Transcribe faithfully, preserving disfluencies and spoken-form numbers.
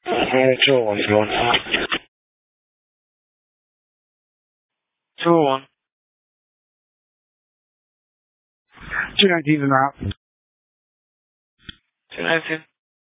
two oh one's going. two oh one. two nineteen en route. two nineteen.